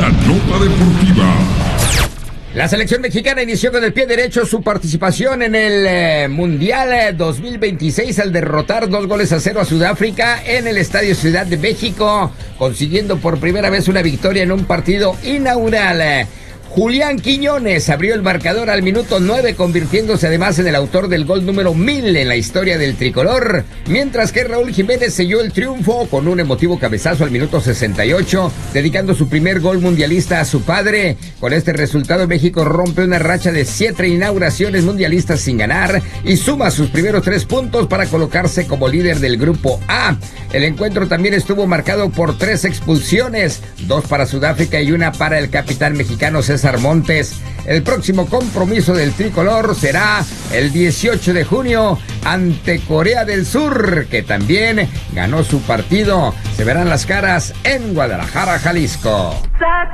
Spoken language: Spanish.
nota deportiva. La selección mexicana inició con el pie derecho su participación en el Mundial 2026 al derrotar 2-0 a Sudáfrica en el Estadio Ciudad de México, consiguiendo por primera vez una victoria en un partido inaugural. Julián Quiñones abrió el marcador al minuto 9, convirtiéndose además en el autor del gol número 1000 en la historia del tricolor, mientras que Raúl Jiménez selló el triunfo con un emotivo cabezazo al minuto 68, dedicando su primer gol mundialista a su padre. Con este resultado, México rompe una racha de 7 inauguraciones mundialistas sin ganar y suma sus primeros 3 puntos para colocarse como líder del grupo A. El encuentro también estuvo marcado por 3 expulsiones, 2 para Sudáfrica y 1 para el capitán mexicano César Montes. El próximo compromiso del tricolor será el 18 de junio ante Corea del Sur, que también ganó su partido. Se verán las caras en Guadalajara, Jalisco.